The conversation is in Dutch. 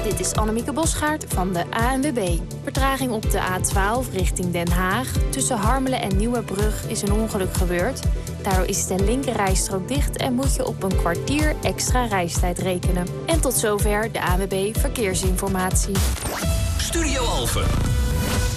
Dit is Annemieke Bosgaard van de ANWB. Vertraging op de A12 richting Den Haag. Tussen Harmelen en Nieuwebrug is een ongeluk gebeurd. Daardoor is de linkerrijstrook dicht en moet je op een kwartier extra reistijd rekenen. En tot zover de ANWB Verkeersinformatie. Studio Alphen.